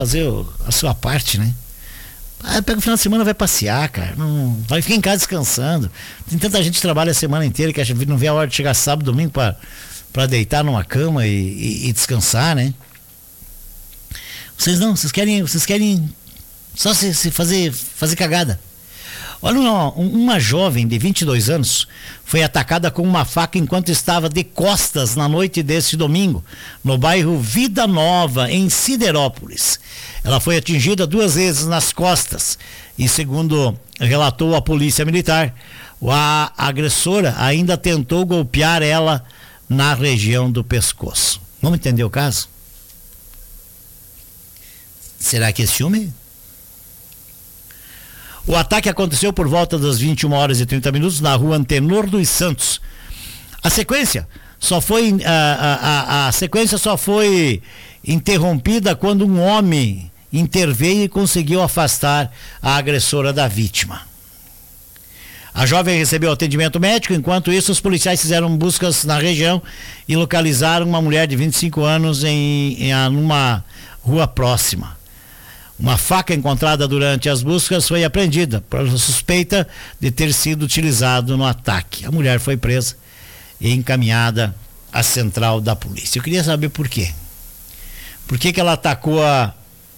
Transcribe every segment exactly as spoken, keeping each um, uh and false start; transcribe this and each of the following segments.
fazer a sua parte, né? Ah, pega o final de semana, vai passear, cara. Não, vai ficar em casa descansando. Tem tanta gente que trabalha a semana inteira que a gente não vê a hora de chegar sábado, domingo pra, pra deitar numa cama e, e, e descansar, né? Vocês não, vocês querem, vocês querem só se, se fazer, fazer cagada. Olha, uma, uma jovem de vinte e dois anos foi atacada com uma faca enquanto estava de costas na noite deste domingo, no bairro Vida Nova, em Siderópolis. Ela foi atingida duas vezes nas costas e, segundo relatou a polícia militar, a agressora ainda tentou golpear ela na região do pescoço. Vamos entender o caso? Será que é ciúme? O ataque aconteceu por volta das vinte e uma horas e trinta minutos na rua Antenor dos Santos. A sequência só foi a, a, a, a sequência só foi interrompida quando um homem interveio e conseguiu afastar a agressora da vítima. A jovem recebeu atendimento médico. Enquanto isso, os policiais fizeram buscas na região e localizaram uma mulher de vinte e cinco anos em, em uma rua próxima. Uma faca encontrada durante as buscas foi apreendida por suspeita de ter sido utilizado no ataque. A mulher foi presa e encaminhada à central da polícia. Eu queria saber por quê. Por que que ela atacou a,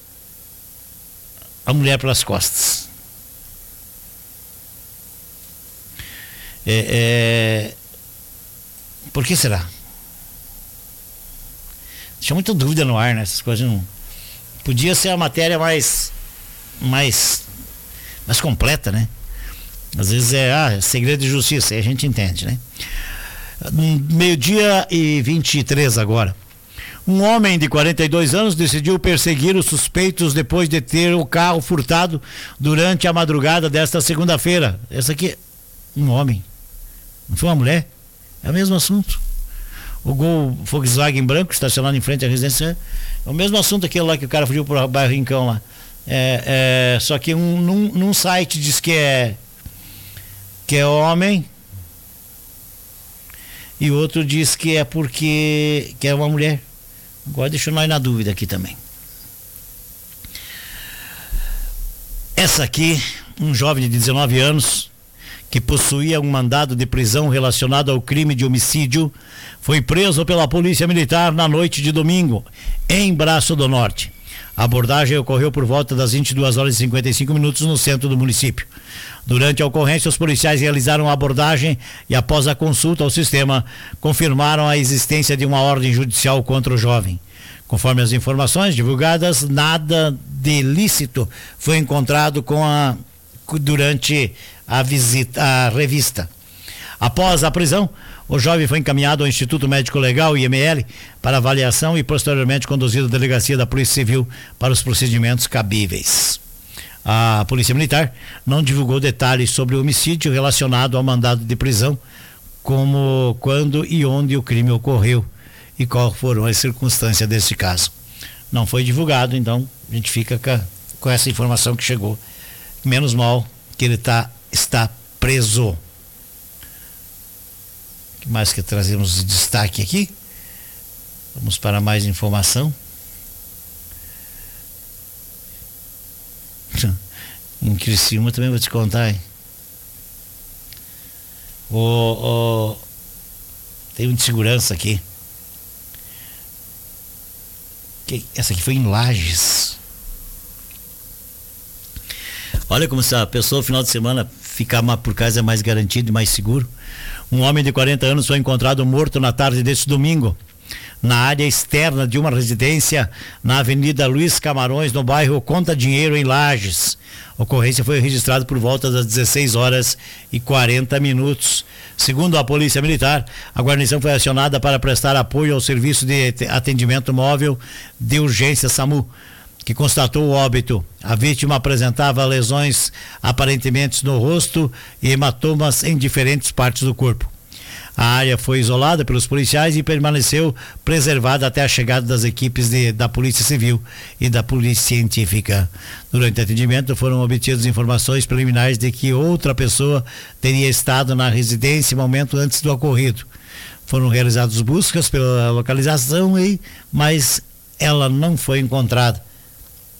a mulher pelas costas? É, é, por que será? Deixa muita dúvida no ar, né? Essas coisas não... Podia ser a matéria mais, mais, mais completa, né? Às vezes é, ah, segredo de justiça, aí a gente entende, né? Meio-dia e vinte e três agora. Um homem de quarenta e dois anos decidiu perseguir os suspeitos depois de ter o carro furtado durante a madrugada desta segunda-feira. Essa aqui, um homem, não foi uma mulher? É o mesmo assunto. O Gol Volkswagen branco estacionado em frente à residência, é o mesmo assunto aquele lá que o cara fugiu pro bairro Rincão lá. É, é, só que um, num, num site diz que é que é homem e outro diz que é porque que é uma mulher. Agora deixa nós na dúvida aqui também. Essa aqui, um jovem de dezenove anos que possuía um mandado de prisão relacionado ao crime de homicídio, foi preso pela Polícia Militar na noite de domingo, em Braço do Norte. A abordagem ocorreu por volta das vinte e duas horas e cinquenta e cinco minutos no centro do município. Durante a ocorrência, os policiais realizaram a abordagem e, após a consulta ao sistema, confirmaram a existência de uma ordem judicial contra o jovem. Conforme as informações divulgadas, nada de ilícito foi encontrado com a, durante a visita, a revista. Após a prisão, o jovem foi encaminhado ao Instituto Médico Legal, I M L, para avaliação e posteriormente conduzido à delegacia da Polícia Civil para os procedimentos cabíveis. A Polícia Militar não divulgou detalhes sobre o homicídio relacionado ao mandado de prisão, como quando e onde o crime ocorreu e quais foram as circunstâncias desse caso. Não foi divulgado, então a gente fica com, com essa informação que chegou. Menos mal que ele tá, está preso. O que mais que trazemos de destaque aqui? Vamos para mais informação. Em Criciúma também vou te contar, hein? O, o, tem um de segurança aqui. Que, essa aqui foi em Lages. Olha como se a pessoa no final de semana ficar por casa é mais garantido e mais seguro. Um homem de quarenta anos foi encontrado morto na tarde deste domingo, na área externa de uma residência na Avenida Luiz Camarões, no bairro Conta Dinheiro, em Lages. A ocorrência foi registrada por volta das dezesseis horas e quarenta minutos. Segundo a Polícia Militar, a guarnição foi acionada para prestar apoio ao serviço de atendimento móvel de urgência SAMU, que constatou o óbito. A vítima apresentava lesões aparentemente no rosto e hematomas em diferentes partes do corpo. A área foi isolada pelos policiais e permaneceu preservada até a chegada das equipes de, da Polícia Civil e da Polícia Científica. Durante o atendimento foram obtidas informações preliminares de que outra pessoa teria estado na residência momento antes do ocorrido. Foram realizadas buscas pela localização, e, mas ela não foi encontrada.